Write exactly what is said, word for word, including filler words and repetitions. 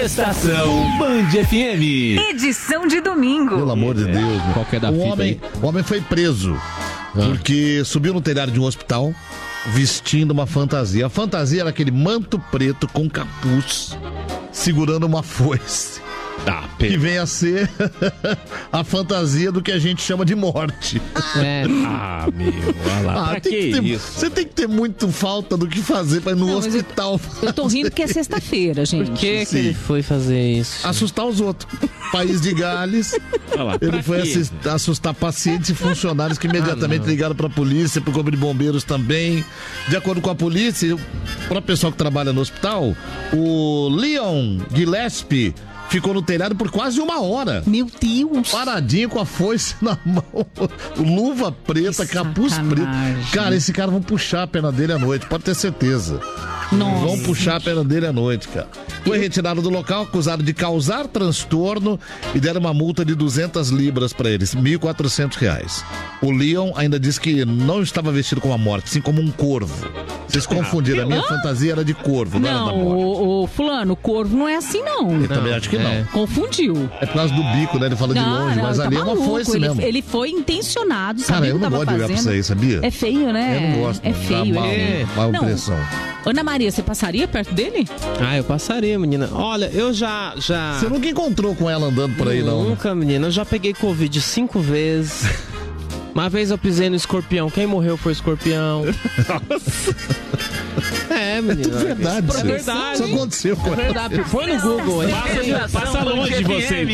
Estação Band F M. Edição de domingo. Pelo amor de Deus. Meu. Qual que é da o, fita homem, aí? o homem foi preso ah. porque subiu no telhado de um hospital vestindo uma fantasia. A fantasia era aquele manto preto com capuz segurando uma foice. Tá, que vem a ser a fantasia do que a gente chama de morte. É. Ah, meu, olha lá. Ah, pra tem que, que ter, isso? Você tem que ter muito falta do que fazer pra ir no Não, hospital. Eu, eu tô rindo porque é sexta-feira, gente. Por que, que ele foi fazer isso? Assustar os outros. País de Gales. Lá, Ele foi quê? assist, assustar pacientes e funcionários que imediatamente ah, ligaram pra polícia, pro corpo de bombeiros também. De acordo com a polícia, para o pessoal que trabalha no hospital, o Leon Gillespie ficou no telhado por quase uma hora. Meu Deus. Paradinho com a foice na mão. Luva preta, Que capuz sacanagem. preto. Cara, esse cara vão puxar a perna dele à noite, pode ter certeza. Nossa. Vão puxar a perna dele à noite, cara. Foi retirado do local, acusado de causar transtorno e deram uma multa de duzentas libras pra eles, mil e quatrocentos reais. O Leon ainda disse que não estava vestido como a morte, sim como um corvo. Vocês confundiram, a minha Hã? fantasia era de corvo, não, era da Não, morte. o, o fulano, o corvo não é assim, não. Eu também acho que não. é. Confundiu. É por causa do bico, né? Ele fala de longe, mas tá ali é uma maluco. foice ele, mesmo. ele foi intencionado, Cara, sabia eu o que não tava gosto de olhar pra fazendo. isso aí, sabia? É feio, né? Eu não gosto. É não. Dá feio, mal, é. mal Não. impressão. Ana Maria, você passaria perto dele? Ah, eu passaria, menina. Olha, eu já... já... Você nunca encontrou com ela andando por aí, não? Nunca, menina. Eu já peguei Covid cinco vezes. Uma vez eu pisei no escorpião. Quem morreu foi o escorpião. É, menina. É tudo verdade. É isso. verdade. Isso aconteceu com É ela. verdade. Põe no Google aí. Passa, passa longe de você, então.